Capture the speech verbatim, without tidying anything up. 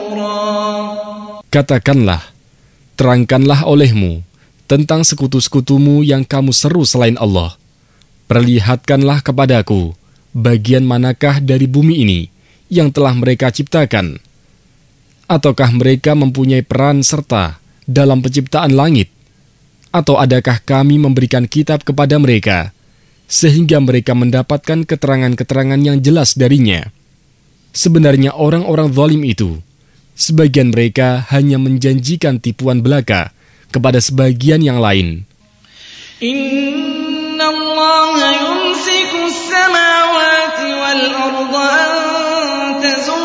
Katakanlah, terangkanlah olehmu tentang sekutu-sekutumu yang kamu seru selain Allah. Perlihatkanlah kepadaku bagian manakah dari bumi ini yang telah mereka ciptakan. Ataukah mereka mempunyai peran serta dalam penciptaan langit? Atau adakah kami memberikan kitab kepada mereka, sehingga mereka mendapatkan keterangan-keterangan yang jelas darinya? Sebenarnya orang-orang zalim itu, sebagian mereka hanya menjanjikan tipuan belaka kepada sebagian yang lain. Inna Allah yumsiku as-samawati wal arda an tazula